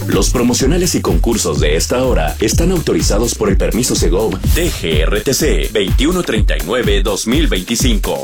Los promocionales y concursos de esta hora están autorizados por el permiso Segov DGRTC 2139-2025.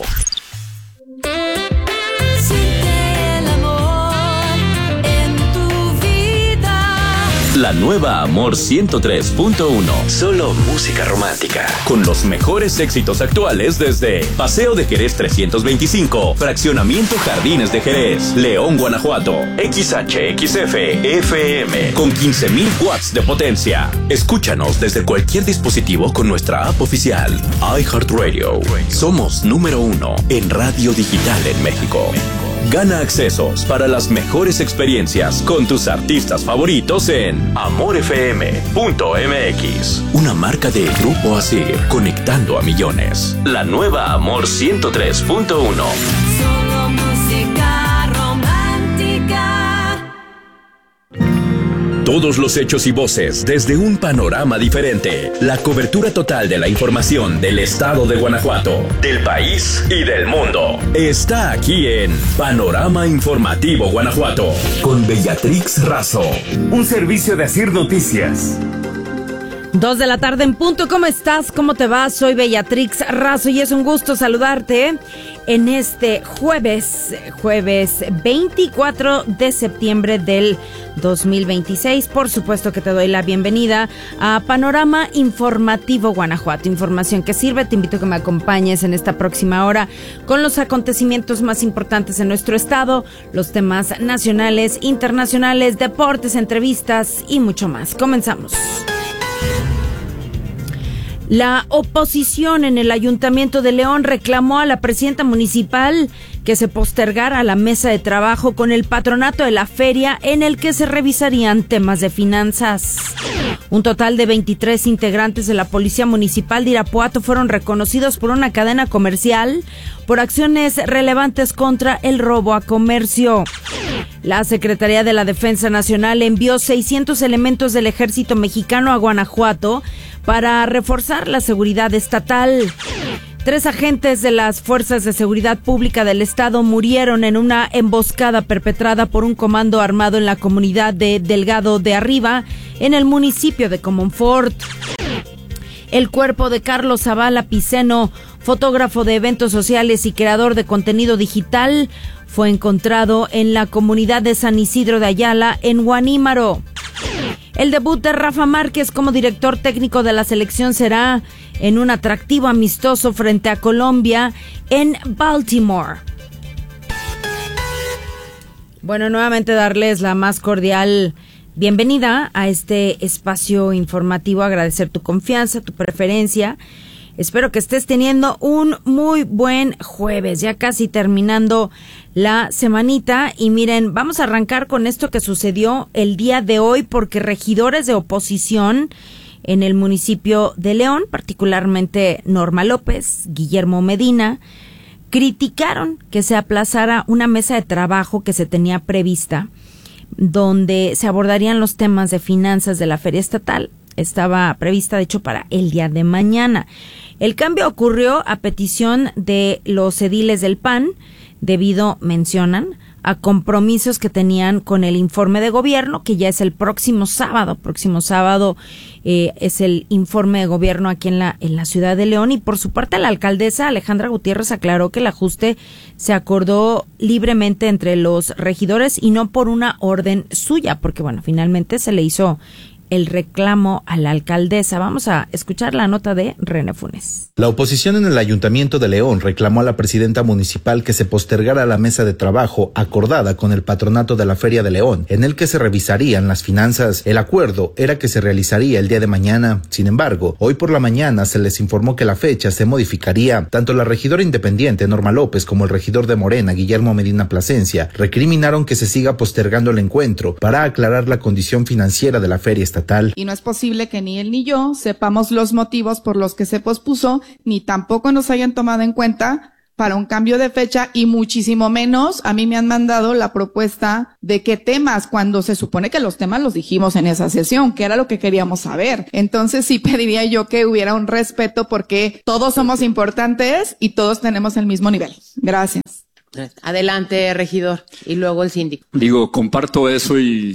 La nueva Amor 103.1. Solo música romántica. Con los mejores éxitos actuales desde Paseo de Jerez 325, Fraccionamiento Jardines de Jerez, León, Guanajuato. XHXF FM con 15,000 watts de potencia. Escúchanos desde cualquier dispositivo con nuestra app oficial. iHeartRadio. Somos número 1 en radio digital en México. Gana accesos para las mejores experiencias con tus artistas favoritos en amorfm.mx. Una marca de Grupo Asir, conectando a millones. La nueva Amor 103.1. Solo música romántica. Todos los hechos y voces desde un panorama diferente. La cobertura total de la información del estado de Guanajuato, del país y del mundo. Está aquí en Panorama Informativo Guanajuato. Con Bellatrix Razo. Un servicio de Asir Noticias. 2 de la tarde en punto. ¿Cómo estás? ¿Cómo te va? Soy Bellatrix Razo y es un gusto saludarte en este jueves 24 de septiembre del 2026. Por supuesto que te doy la bienvenida a Panorama Informativo Guanajuato. Información que sirve. Te invito a que me acompañes en esta próxima hora con los acontecimientos más importantes en nuestro estado, los temas nacionales, internacionales, deportes, entrevistas y mucho más. Comenzamos. La oposición en el Ayuntamiento de León reclamó a la presidenta municipal que se postergara la mesa de trabajo con el patronato de la feria en el que se revisarían temas de finanzas. Un total de 23 integrantes de la Policía Municipal de Irapuato fueron reconocidos por una cadena comercial por acciones relevantes contra el robo a comercio. La Secretaría de la Defensa Nacional envió 600 elementos del Ejército Mexicano a Guanajuato para reforzar la seguridad estatal. 3 agentes de las Fuerzas de Seguridad Pública del Estado murieron en una emboscada perpetrada por un comando armado en la comunidad de Delgado de Arriba, en el municipio de Comonfort. El cuerpo de Carlos Zavala Piceno, fotógrafo de eventos sociales y creador de contenido digital, fue encontrado en la comunidad de San Isidro de Ayala, en Guanímaro. El debut de Rafa Márquez como director técnico de la selección será en un atractivo amistoso frente a Colombia en Baltimore. Bueno, nuevamente darles la más cordial bienvenida a este espacio informativo, agradecer tu confianza, tu preferencia. Espero que estés teniendo un muy buen jueves, ya casi terminando la semanita. Y miren, vamos a arrancar con esto que sucedió el día de hoy, porque regidores de oposición en el municipio de León, particularmente Norma López, Guillermo Medina, criticaron que se aplazara una mesa de trabajo que se tenía prevista, donde se abordarían los temas de finanzas de la feria estatal. Estaba prevista, de hecho, para el día de mañana. El cambio ocurrió a petición de los ediles del PAN, debido, mencionan, a compromisos que tenían con el informe de gobierno, que ya es el próximo sábado. Próximo sábado es el informe de gobierno aquí en la ciudad de León. Y por su parte, la alcaldesa Alejandra Gutiérrez aclaró que el ajuste se acordó libremente entre los regidores y no por una orden suya, porque bueno, finalmente se le hizo el reclamo a la alcaldesa. Vamos a escuchar la nota de René Funes. La oposición en el Ayuntamiento de León reclamó a la presidenta municipal que se postergara la mesa de trabajo acordada con el patronato de la Feria de León, en el que se revisarían las finanzas. El acuerdo era que se realizaría el día de mañana. Sin embargo, hoy por la mañana se les informó que la fecha se modificaría. Tanto la regidora independiente Norma López como el regidor de Morena, Guillermo Medina Plasencia, recriminaron que se siga postergando el encuentro para aclarar la condición financiera de la feria estatal. Y no es posible que ni él ni yo sepamos los motivos por los que se pospuso, ni tampoco nos hayan tomado en cuenta para un cambio de fecha, y muchísimo menos a mí me han mandado la propuesta de qué temas, cuando se supone que los temas los dijimos en esa sesión, que era lo que queríamos saber. Entonces sí pediría yo que hubiera un respeto, porque todos somos importantes y todos tenemos el mismo nivel. Gracias. Adelante, regidor, y luego el síndico. Comparto eso,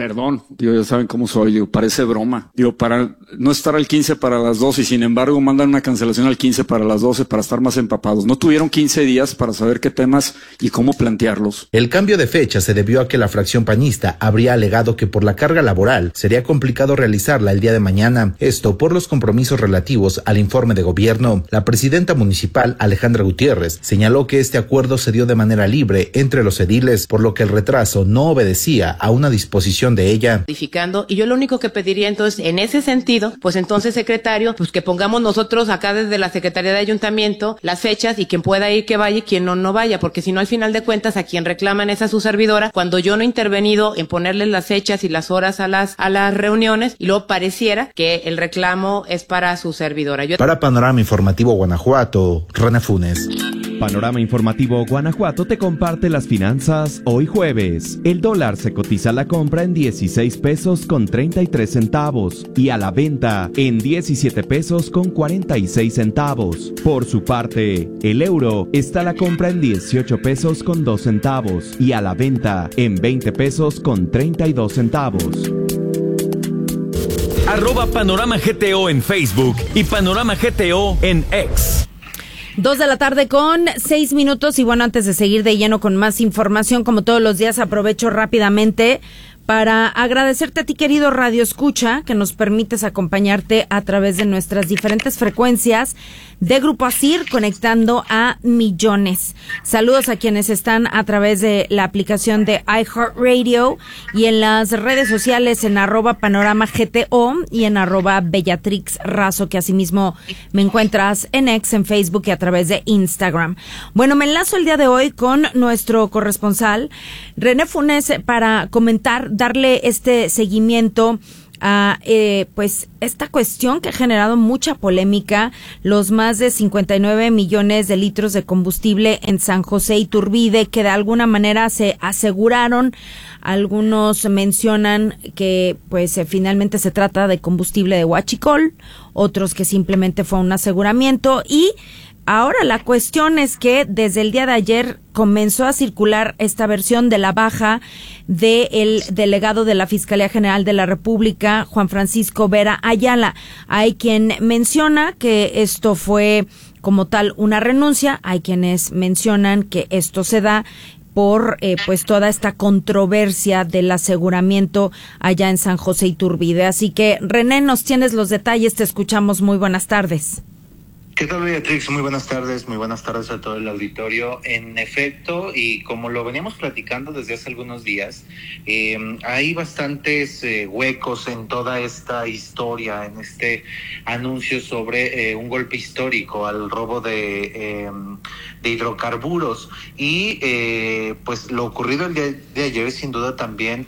Perdón, digo, ya saben cómo soy, digo, parece broma. Digo, para no estar al 15 para las 12 y sin embargo mandan una cancelación al 15 para las 12 para estar más empapados. No tuvieron 15 días para saber qué temas y cómo plantearlos. El cambio de fecha se debió a que la fracción panista habría alegado que por la carga laboral sería complicado realizarla el día de mañana. Esto por los compromisos relativos al informe de gobierno. La presidenta municipal, Alejandra Gutiérrez, señaló que este acuerdo se dio de manera libre entre los ediles, por lo que el retraso no obedecía a una disposición de ella. Y yo lo único que pediría entonces, en ese sentido, pues entonces, secretario, pues que pongamos nosotros acá desde la Secretaría de Ayuntamiento las fechas y quien pueda ir que vaya y quien no vaya, porque si no al final de cuentas a quien reclaman es a su servidora, cuando yo no he intervenido en ponerles las fechas y las horas a las reuniones y luego pareciera que el reclamo es para su servidora. Para Panorama Informativo Guanajuato, René Funes. Panorama Informativo Guanajuato te comparte las finanzas hoy jueves. El dólar se cotiza a la compra en 16 pesos con 33 centavos y a la venta en 17 pesos con 46 centavos. Por su parte, el euro está a la compra en 18 pesos con 2 centavos y a la venta en 20 pesos con 32 centavos. @Panorama GTO en Facebook y Panorama GTO en X. 2 de la tarde con 6 minutos y bueno, antes de seguir de lleno con más información, como todos los días, aprovecho rápidamente para agradecerte a ti, querido Radio Escucha, que nos permites acompañarte a través de nuestras diferentes frecuencias de Grupo ASIR, conectando a millones. Saludos a quienes están a través de la aplicación de iHeartRadio y en las redes sociales en @PanoramaGTO y en @BellatrixRazo, que asimismo me encuentras en X, en Facebook y a través de Instagram. Bueno, me enlazo el día de hoy con nuestro corresponsal, René Funes, para darle este seguimiento a pues esta cuestión que ha generado mucha polémica, los más de 59 millones de litros de combustible en San José Iturbide, que de alguna manera se aseguraron. Algunos mencionan que pues finalmente se trata de combustible de huachicol, otros que simplemente fue un aseguramiento. Y ahora la cuestión es que desde el día de ayer comenzó a circular esta versión de la baja del delegado de la Fiscalía General de la República, Juan Francisco Vera Ayala. Hay quien menciona que esto fue como tal una renuncia, hay quienes mencionan que esto se da por pues toda esta controversia del aseguramiento allá en San José Iturbide. Así que, René, nos tienes los detalles, te escuchamos. Muy buenas tardes. ¿Qué tal, Beatrix? Muy buenas tardes a todo el auditorio. En efecto, y como lo veníamos platicando desde hace algunos días, hay bastantes huecos en toda esta historia, en este anuncio sobre un golpe histórico al robo de hidrocarburos. Y pues lo ocurrido el día de ayer sin duda también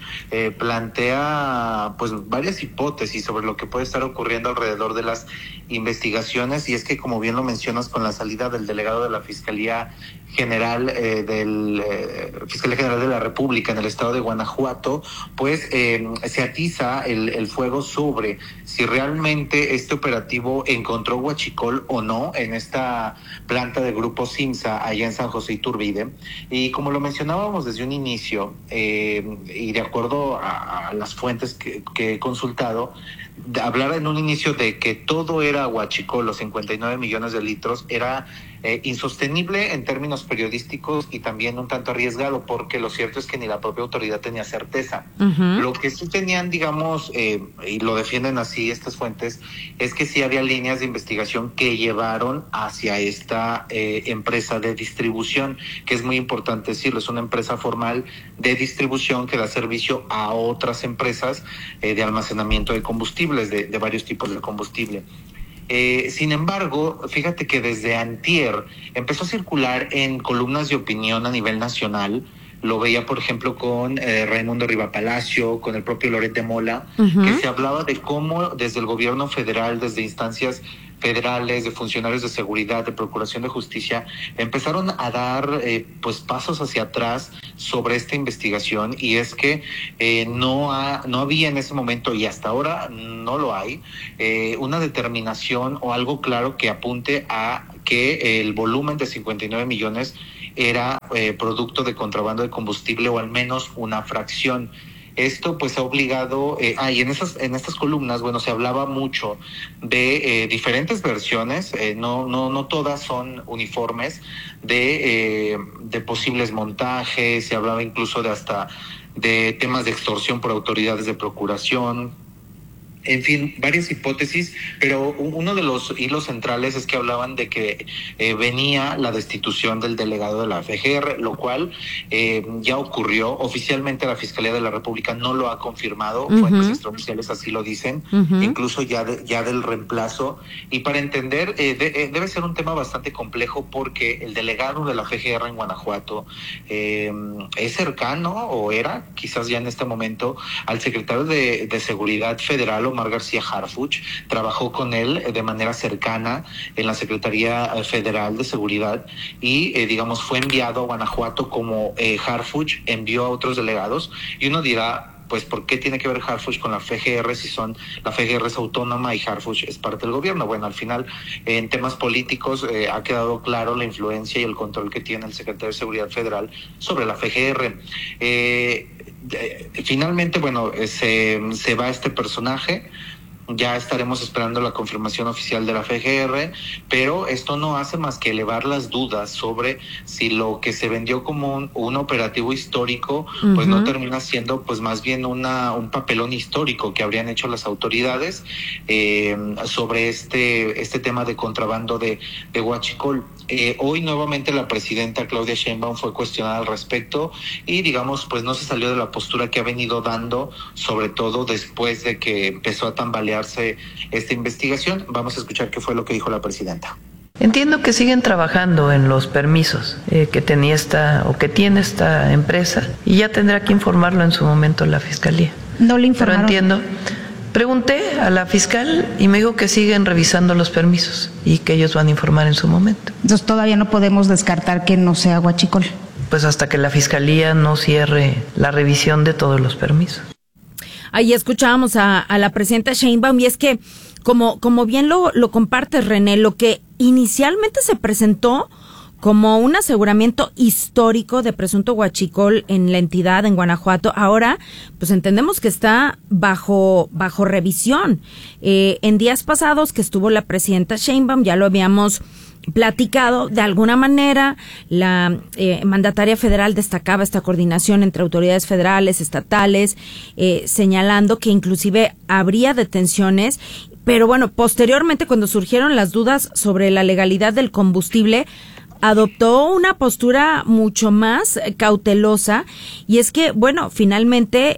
plantea pues varias hipótesis sobre lo que puede estar ocurriendo alrededor de las investigaciones, y es que, como bien lo mencionas, con la salida del delegado de la Fiscalía General Fiscalía General de la República en el estado de Guanajuato, pues se atiza el fuego sobre si realmente este operativo encontró huachicol o no en esta planta de Grupo Simsa allá en San José Iturbide. Y como lo mencionábamos desde un inicio, y de acuerdo a las fuentes que he consultado, hablar en un inicio de que todo era huachicol, los 59 millones de litros, era insostenible en términos periodísticos y también un tanto arriesgado, porque lo cierto es que ni la propia autoridad tenía certeza. Uh-huh. Lo que sí tenían, digamos, y lo defienden así estas fuentes, es que sí había líneas de investigación que llevaron hacia esta empresa de distribución, que es muy importante decirlo, es una empresa formal de distribución que da servicio a otras empresas de almacenamiento de combustibles, de varios tipos de combustible. Sin embargo, fíjate que desde antier empezó a circular en columnas de opinión a nivel nacional. Lo veía, por ejemplo, con Raimundo Rivapalacio, con el propio Loret de Mola, uh-huh, que se hablaba de cómo desde el gobierno federal, desde instancias federales, de funcionarios de seguridad, de procuración de justicia, empezaron a dar pues pasos hacia atrás sobre esta investigación, y es que no había en ese momento, y hasta ahora no lo hay, una determinación o algo claro que apunte a que el volumen de 59 millones era producto de contrabando de combustible, o al menos una fracción. Esto pues ha obligado, y en estas columnas, bueno, se hablaba mucho de diferentes versiones, no todas son uniformes, de posibles montajes, se hablaba incluso de temas de extorsión por autoridades de procuración. En fin, varias hipótesis, pero uno de los hilos centrales es que hablaban de que venía la destitución del delegado de la FGR, lo cual ya ocurrió. Oficialmente la Fiscalía de la República no lo ha confirmado, fuentes extraoficiales así lo dicen, incluso ya del reemplazo. Y para entender, debe ser un tema bastante complejo porque el delegado de la FGR en Guanajuato es cercano, o era, quizás ya en este momento, al secretario de Seguridad Federal, Omar García Harfuch. Trabajó con él de manera cercana en la Secretaría Federal de Seguridad y, digamos, fue enviado a Guanajuato como Harfuch envió a otros delegados. Y uno dirá, pues, ¿por qué tiene que ver Harfuch con la FGR si la FGR es autónoma y Harfuch es parte del gobierno? Bueno, al final, en temas políticos ha quedado claro la influencia y el control que tiene el secretario de Seguridad Federal sobre la FGR. Finalmente, bueno, se va este personaje. Ya estaremos esperando la confirmación oficial de la FGR, pero esto no hace más que elevar las dudas sobre si lo que se vendió como un operativo histórico, pues no termina siendo pues más bien un papelón histórico que habrían hecho las autoridades sobre este tema de contrabando de huachicol. Hoy nuevamente la presidenta Claudia Sheinbaum fue cuestionada al respecto y, digamos, pues no se salió de la postura que ha venido dando, sobre todo después de que empezó a tambalearse esta investigación. Vamos a escuchar qué fue lo que dijo la presidenta. Entiendo que siguen trabajando en los permisos que tiene esta empresa y ya tendrá que informarlo en su momento la Fiscalía. No le informaron. Pero entiendo. Pregunté a la fiscal y me dijo que siguen revisando los permisos y que ellos van a informar en su momento. Entonces todavía no podemos descartar que no sea huachicol. Pues hasta que la Fiscalía no cierre la revisión de todos los permisos. Ahí escuchábamos a la presidenta Sheinbaum y es que, como bien lo comparte René, lo que inicialmente se presentó como un aseguramiento histórico de presunto huachicol en la entidad, en Guanajuato, ahora pues entendemos que está bajo revisión. En días pasados que estuvo la presidenta Sheinbaum, ya lo habíamos platicado, de alguna manera la mandataria federal destacaba esta coordinación entre autoridades federales, estatales, señalando que inclusive habría detenciones, pero bueno, posteriormente cuando surgieron las dudas sobre la legalidad del combustible, adoptó una postura mucho más cautelosa, y es que, bueno, finalmente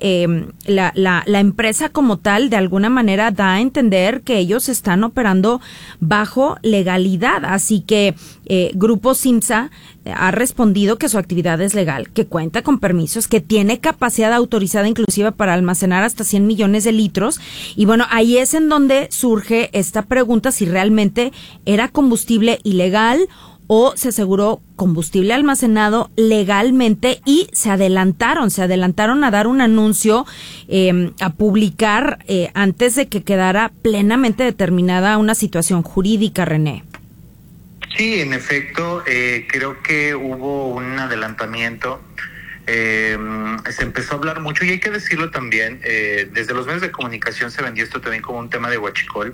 la empresa como tal de alguna manera da a entender que ellos están operando bajo legalidad, así que Grupo Simsa ha respondido que su actividad es legal, que cuenta con permisos, que tiene capacidad autorizada inclusive para almacenar hasta 100 millones de litros, y bueno, ahí es en donde surge esta pregunta si realmente era combustible ilegal o se aseguró combustible almacenado legalmente, y se adelantaron a dar un anuncio, a publicar antes de que quedara plenamente determinada una situación jurídica, René. Sí, en efecto, creo que hubo un adelantamiento. Se empezó a hablar mucho, y hay que decirlo también, desde los medios de comunicación se vendió esto también como un tema de huachicol,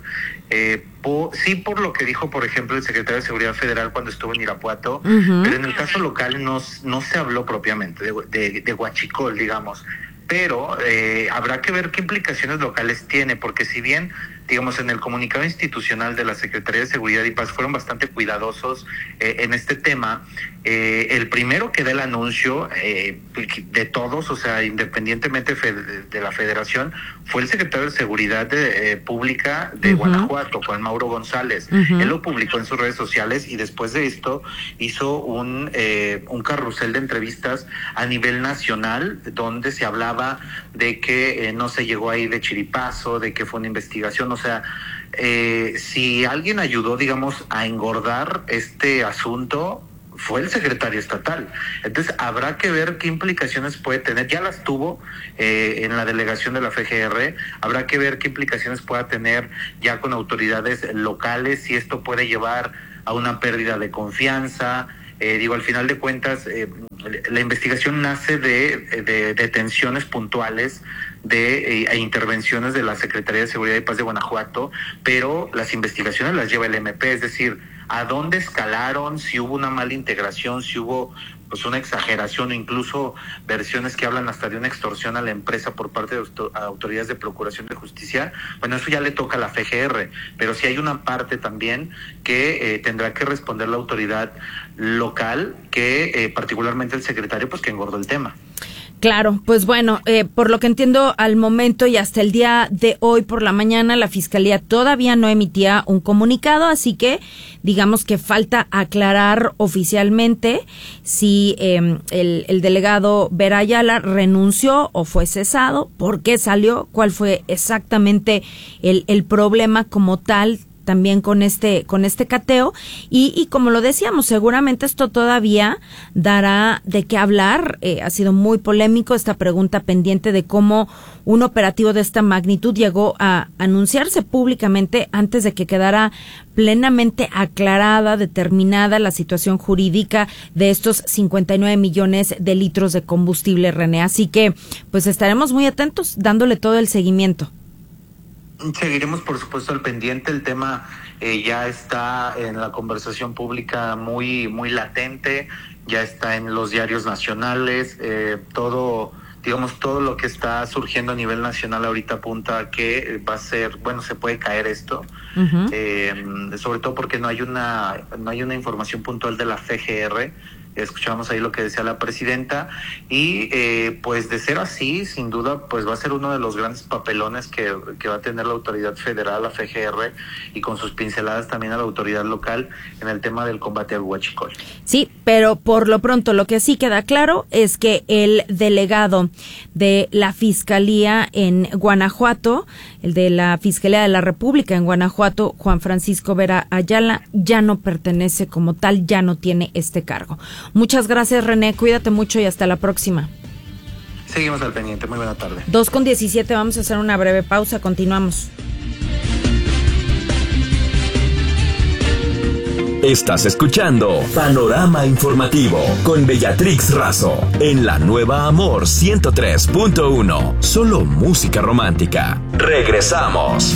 por lo que dijo, por ejemplo, el secretario de Seguridad Federal cuando estuvo en Irapuato, pero en el caso local no se habló propiamente de huachicol, digamos, pero habrá que ver qué implicaciones locales tiene, porque si bien, digamos, en el comunicado institucional de la Secretaría de Seguridad y Paz fueron bastante cuidadosos en este tema, el primero que da el anuncio de todos, o sea, independientemente de la federación, fue el secretario de Seguridad Pública de Guanajuato, Juan Mauro González. Él lo publicó en sus redes sociales y después de esto hizo un carrusel de entrevistas a nivel nacional donde se hablaba de que no se llegó ahí de chiripazo, de que fue una investigación, o sea, si alguien ayudó, digamos, a engordar este asunto, fue el secretario estatal. Entonces habrá que ver qué implicaciones puede tener. Ya las tuvo en la delegación de la FGR. Habrá que ver qué implicaciones pueda tener ya con autoridades locales, si esto puede llevar a una pérdida de confianza. Al final de cuentas, la investigación nace de detenciones puntuales e intervenciones de la Secretaría de Seguridad y Paz de Guanajuato, pero las investigaciones las lleva el MP, es decir, a dónde escalaron, si hubo una mala integración, si hubo pues una exageración o incluso versiones que hablan hasta de una extorsión a la empresa por parte de autoridades de Procuración de Justicia. Bueno, eso ya le toca a la FGR, pero sí hay una parte también que tendrá que responder la autoridad local, que particularmente el secretario, pues que engordó el tema. Claro, pues bueno, por lo que entiendo al momento y hasta el día de hoy por la mañana, la Fiscalía todavía no emitía un comunicado, así que digamos que falta aclarar oficialmente si el delegado Vera Ayala renunció o fue cesado, por qué salió, cuál fue exactamente el problema como tal, también con este cateo y como lo decíamos, seguramente esto todavía dará de qué hablar. Ha sido muy polémico esta pregunta pendiente de cómo un operativo de esta magnitud llegó a anunciarse públicamente antes de que quedara plenamente aclarada, determinada la situación jurídica de estos 59 millones de litros de combustible, René. Así que pues estaremos muy atentos dándole todo el seguimiento. Seguiremos, por supuesto, al pendiente. El tema ya está en la conversación pública muy latente, ya está en los diarios nacionales, todo lo que está surgiendo a nivel nacional ahorita apunta a que va a ser, se puede caer esto, sobre todo porque no hay una información puntual de la FGR. Escuchamos ahí lo que decía la presidenta y pues de ser así, sin duda, pues va a ser uno de los grandes papelones que va a tener la autoridad federal, la FGR, y con sus pinceladas también a la autoridad local en el tema del combate al huachicol. Sí, pero por lo pronto lo que sí queda claro es que el delegado de la Fiscalía en Guanajuato, el de la Fiscalía de la República en Guanajuato, Juan Francisco Vera Ayala, ya no pertenece como tal, ya no tiene este cargo. Muchas gracias, René, cuídate mucho y hasta la próxima. Seguimos al pendiente, muy buena tarde. 2:17, vamos a hacer una breve pausa, continuamos. Estás escuchando Panorama Informativo con Bellatrix Razo en la nueva Amor 103.1. Solo música romántica. Regresamos.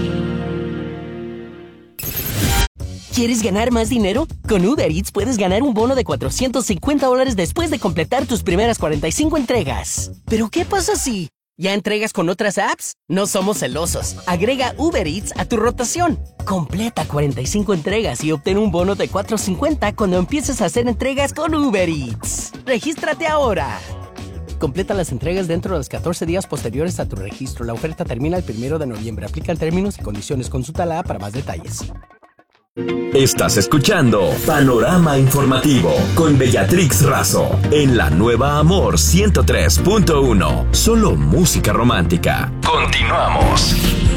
¿Quieres ganar más dinero? Con Uber Eats puedes ganar un bono de $450 después de completar tus primeras 45 entregas. ¿Pero qué pasa si ya entregas con otras apps? No somos celosos. Agrega Uber Eats a tu rotación. Completa 45 entregas y obtén un bono de $450 cuando empieces a hacer entregas con Uber Eats. ¡Regístrate ahora! Completa las entregas dentro de los 14 días posteriores a tu registro. La oferta termina el 1 de noviembre. Aplican términos y condiciones. Consulta la app para más detalles. Estás escuchando Panorama Informativo con Bellatrix Razo en la nueva Amor 103.1. Solo música romántica. Continuamos.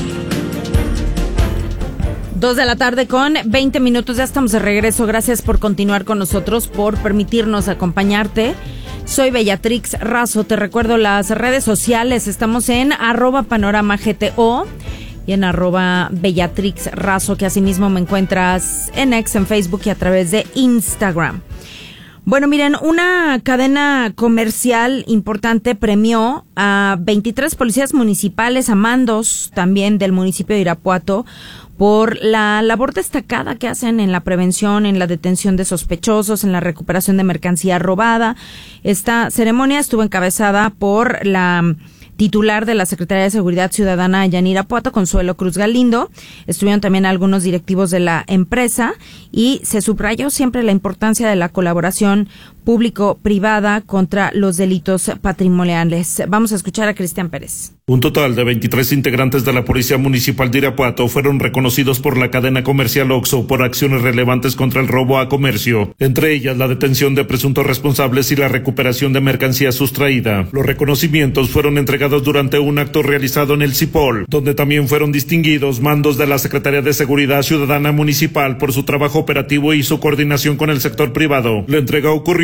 2:20 p.m, ya estamos de regreso. Gracias por continuar con nosotros, por permitirnos acompañarte. Soy Bellatrix Razo. Te recuerdo las redes sociales. Estamos en @panoramagto y en @Bellatrix Razo, que asimismo me encuentras en X, en Facebook y a través de Instagram. Bueno, miren, una cadena comercial importante premió a 23 policías municipales, a mandos también del municipio de Irapuato, por la labor destacada que hacen en la prevención, en la detención de sospechosos, en la recuperación de mercancía robada. Esta ceremonia estuvo encabezada por la titular de la Secretaría de Seguridad Ciudadana allá en Irapuato, Consuelo Cruz Galindo. Estuvieron también algunos directivos de la empresa y se subrayó siempre la importancia de la colaboración público-privada contra los delitos patrimoniales. Vamos a escuchar a Cristian Pérez. Un total de 23 integrantes de la Policía Municipal de Irapuato fueron reconocidos por la cadena comercial Oxxo por acciones relevantes contra el robo a comercio, entre ellas la detención de presuntos responsables y la recuperación de mercancía sustraída. Los reconocimientos fueron entregados durante un acto realizado en el Cipol, donde también fueron distinguidos mandos de la Secretaría de Seguridad Ciudadana Municipal por su trabajo operativo y su coordinación con el sector privado. La entrega ocurrió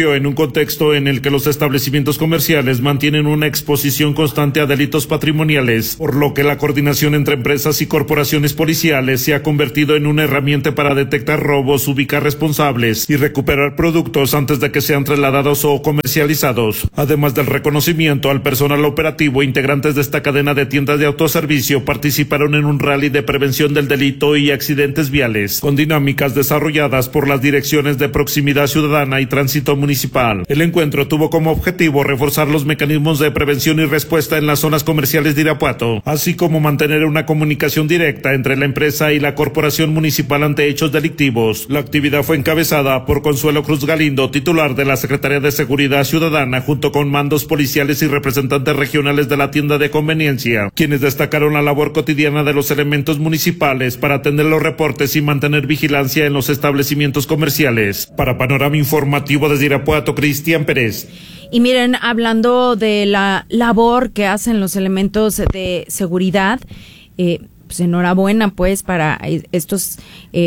ocurrió en un contexto en el que los establecimientos comerciales mantienen una exposición constante a delitos patrimoniales, por lo que la coordinación entre empresas y corporaciones policiales se ha convertido en una herramienta para detectar robos, ubicar responsables y recuperar productos antes de que sean trasladados o comercializados. Además del reconocimiento al personal operativo, integrantes de esta cadena de tiendas de autoservicio participaron en un rally de prevención del delito y accidentes viales, con dinámicas desarrolladas por las direcciones de proximidad ciudadana y tránsito municipal. El encuentro tuvo como objetivo reforzar los mecanismos de prevención y respuesta en las zonas comerciales de Irapuato, así como mantener una comunicación directa entre la empresa y la corporación municipal ante hechos delictivos. La actividad fue encabezada por Consuelo Cruz Galindo, titular de la Secretaría de Seguridad Ciudadana, junto con mandos policiales y representantes regionales de la tienda de conveniencia, quienes destacaron la labor cotidiana de los elementos municipales para atender los reportes y mantener vigilancia en los establecimientos comerciales. Para Panorama Informativo desde Irapuato, Cristian Pérez. Y miren, hablando de la labor que hacen los elementos de seguridad, pues enhorabuena pues para estos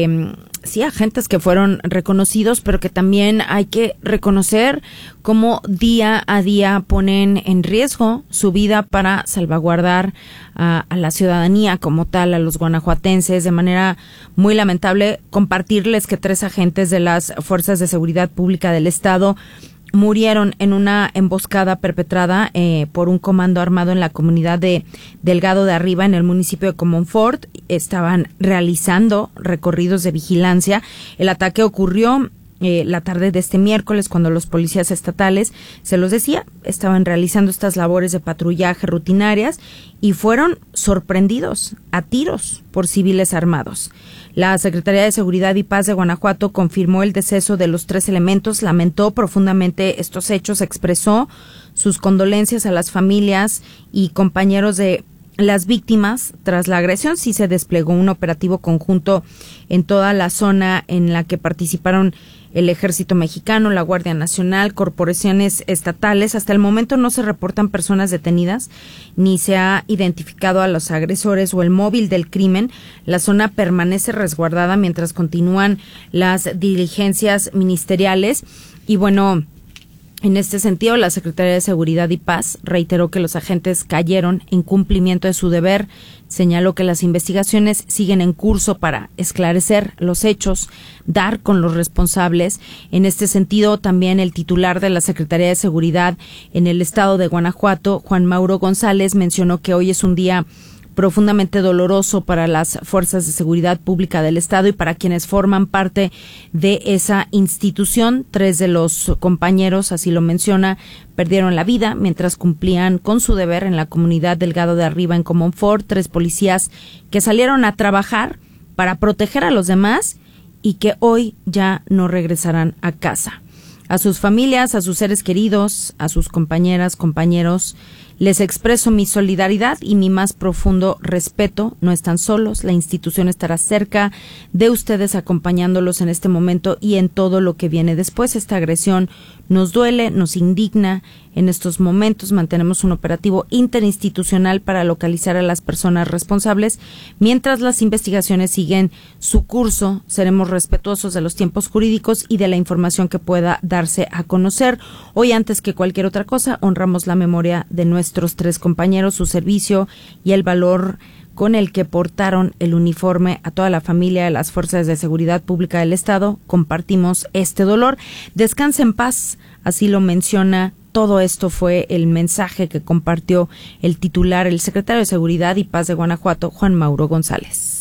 agentes que fueron reconocidos, pero que también hay que reconocer cómo día a día ponen en riesgo su vida para salvaguardar a la ciudadanía como tal, a los guanajuatenses. De manera muy lamentable compartirles que 3 agentes de las Fuerzas de Seguridad Pública del Estado murieron en una emboscada perpetrada por un comando armado en la comunidad de Delgado de Arriba, en el municipio de Comonfort. Estaban realizando recorridos de vigilancia. El ataque ocurrió la tarde de este miércoles, cuando los policías estatales, se los decía, estaban realizando estas labores de patrullaje rutinarias y fueron sorprendidos a tiros por civiles armados. La Secretaría de Seguridad y Paz de Guanajuato confirmó el deceso de los 3 elementos, lamentó profundamente estos hechos, expresó sus condolencias a las familias y compañeros de las víctimas. Tras la agresión sí se desplegó un operativo conjunto en toda la zona en la que participaron el Ejército Mexicano, la Guardia Nacional, corporaciones estatales. Hasta el momento no se reportan personas detenidas, ni se ha identificado a los agresores o el móvil del crimen. La zona permanece resguardada mientras continúan las diligencias ministeriales. Y bueno, en este sentido, la Secretaría de Seguridad y Paz reiteró que los agentes cayeron en cumplimiento de su deber. Señaló que las investigaciones siguen en curso para esclarecer los hechos, dar con los responsables. En este sentido, también el titular de la Secretaría de Seguridad en el estado de Guanajuato, Juan Mauro González, mencionó que hoy es un día profundamente doloroso para las fuerzas de seguridad pública del Estado y para quienes forman parte de esa institución. 3 de los compañeros, así lo menciona, perdieron la vida mientras cumplían con su deber en la comunidad Delgado de Arriba en Comonfort. 3 policías que salieron a trabajar para proteger a los demás y que hoy ya no regresarán a casa. A sus familias, a sus seres queridos, a sus compañeras, compañeros, les expreso mi solidaridad y mi más profundo respeto. No están solos, la institución estará cerca de ustedes acompañándolos en este momento y en todo lo que viene después. Esta agresión nos duele, nos indigna. En estos momentos mantenemos un operativo interinstitucional para localizar a las personas responsables. Mientras las investigaciones siguen su curso, seremos respetuosos de los tiempos jurídicos y de la información que pueda darse a conocer. Hoy, antes que cualquier otra cosa, honramos la memoria de nuestros 3 compañeros, su servicio y el valor con el que portaron el uniforme. A toda la familia de las Fuerzas de Seguridad Pública del Estado compartimos este dolor. Descanse en paz, así lo menciona. Todo esto fue el mensaje que compartió el titular, el secretario de Seguridad y Paz de Guanajuato, Juan Mauro González.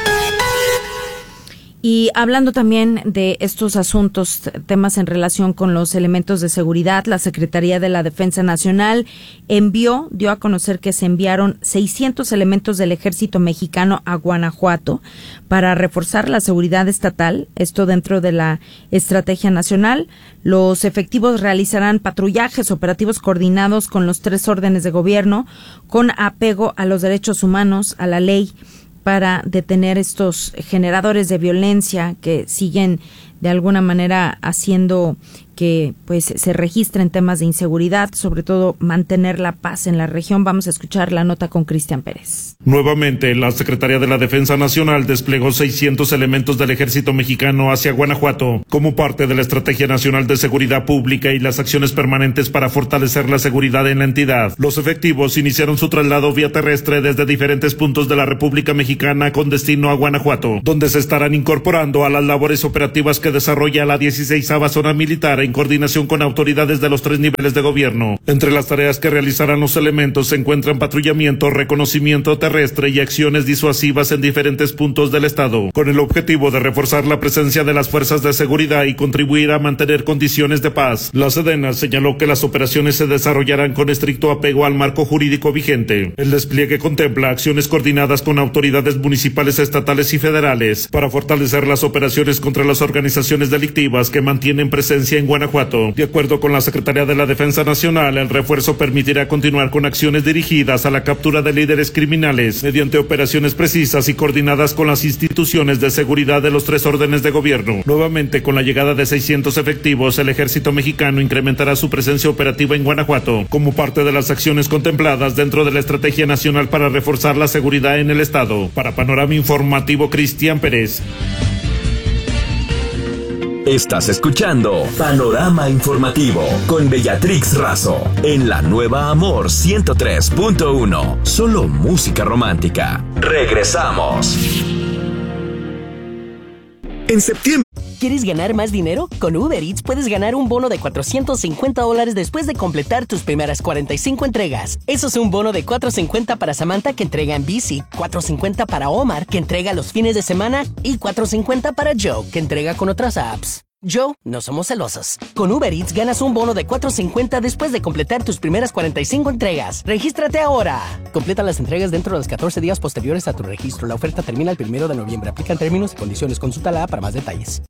Y hablando también de estos asuntos, temas en relación con los elementos de seguridad, la Secretaría de la Defensa Nacional dio a conocer que se enviaron 600 elementos del Ejército Mexicano a Guanajuato para reforzar la seguridad estatal, esto dentro de la estrategia nacional. Los efectivos realizarán patrullajes operativos coordinados con los 3 órdenes de gobierno, con apego a los derechos humanos, a la ley, para detener estos generadores de violencia que siguen de alguna manera haciendo que pues se registra en temas de inseguridad, sobre todo mantener la paz en la región. Vamos a escuchar la nota con Cristian Pérez. Nuevamente, la Secretaría de la Defensa Nacional desplegó 600 elementos del Ejército Mexicano hacia Guanajuato como parte de la Estrategia Nacional de Seguridad Pública y las acciones permanentes para fortalecer la seguridad en la entidad. Los efectivos iniciaron su traslado vía terrestre desde diferentes puntos de la República Mexicana con destino a Guanajuato, donde se estarán incorporando a las labores operativas que desarrolla la 16ª Zona Militar en coordinación con autoridades de los 3 niveles de gobierno. Entre las tareas que realizarán los elementos se encuentran patrullamiento, reconocimiento terrestre y acciones disuasivas en diferentes puntos del estado, con el objetivo de reforzar la presencia de las fuerzas de seguridad y contribuir a mantener condiciones de paz. La Sedena señaló que las operaciones se desarrollarán con estricto apego al marco jurídico vigente. El despliegue contempla acciones coordinadas con autoridades municipales, estatales y federales para fortalecer las operaciones contra las organizaciones delictivas que mantienen presencia en Guanajuato. De acuerdo con la Secretaría de la Defensa Nacional, el refuerzo permitirá continuar con acciones dirigidas a la captura de líderes criminales mediante operaciones precisas y coordinadas con las instituciones de seguridad de los 3 órdenes de gobierno. Nuevamente, con la llegada de 600 efectivos, el Ejército Mexicano incrementará su presencia operativa en Guanajuato como parte de las acciones contempladas dentro de la Estrategia Nacional para reforzar la seguridad en el estado. Para Panorama Informativo, Cristian Pérez. Estás escuchando Panorama Informativo con Bellatrix Razo en la nueva Amor 103.1. Solo música romántica. Regresamos. En septiembre. ¿Quieres ganar más dinero? Con Uber Eats puedes ganar un bono de $450 después de completar tus primeras 45 entregas. Eso es un bono de $450 para Samantha, que entrega en bici, $450 para Omar, que entrega los fines de semana, y $450 para Joe, que entrega con otras apps. Joe, no somos celosos. Con Uber Eats ganas un bono de $450 después de completar tus primeras 45 entregas. ¡Regístrate ahora! Completa las entregas dentro de los 14 días posteriores a tu registro. La oferta termina el 1 de noviembre. Aplican términos y condiciones. Consulta la app para más detalles.